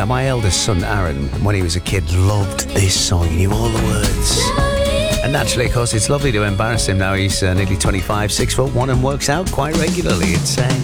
Now, my eldest son, Aaron, when he was a kid, loved this song. He knew all the words. And naturally, of course, it's lovely to embarrass him now. He's nearly 25, 6'1", and works out quite regularly. It's a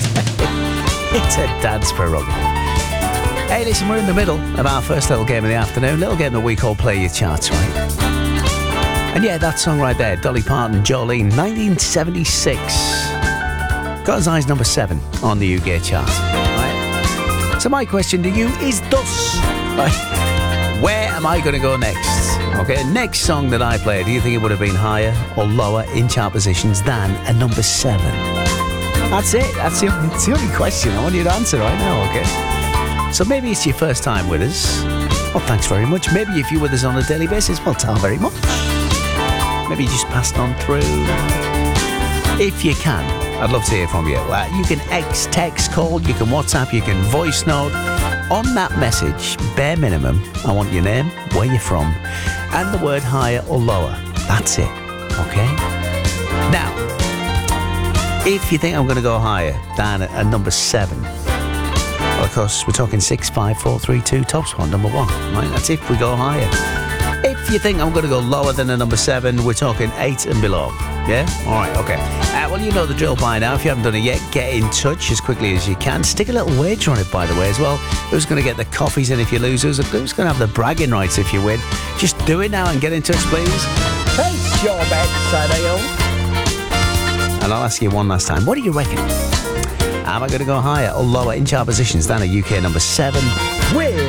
dad's prerogative. Hey, listen, we're in the middle of our first little game of the afternoon. Little game that we call Play Your Charts, right? And yeah, that song right there, Dolly Parton, Jolene, 1976. Got his eyes number 7 on the UK chart. Right? So my question to you is thus. Right? Where am I going to go next? Okay, next song that I play, do you think it would have been higher or lower in chart positions than a number 7? That's it. That's the only question I want you to answer right now, okay? So maybe it's your first time with us. Well, thanks very much. Maybe if you're with us on a daily basis, well, thank very much. Maybe you just passed on through. If you can, I'd love to hear from you. You can text, call, you can WhatsApp, you can voice note. On that message, bare minimum, I want your name, where you're from, and the word higher or lower. That's it, okay? Now, if you think I'm going to go higher than a number 7, well, of course, we're talking 6, 5, 4, 3, 2, top spot, number 1, right? That's if we go higher. If you think I'm going to go lower than a number 7, we're talking 8 and below. Yeah? All right, okay. Well, you know the drill by now. If you haven't done it yet, get in touch as quickly as you can. Stick a little wager on it, by the way, as well. Who's going to get the coffees in if you lose? Who's going to have the bragging rights if you win? Just do it now and get in touch, please. Place your bets, Sadio. And I'll ask you one last time. What do you reckon? Am I going to go higher or lower in chart positions than a UK number 7 with